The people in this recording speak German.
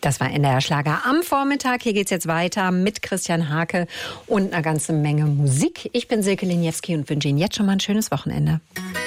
Das war NDR Schlager am Vormittag. Hier geht's jetzt weiter mit Christian Hake und einer ganzen Menge Musik. Ich bin Silke Liniewski und wünsche Ihnen jetzt schon mal ein schönes Wochenende.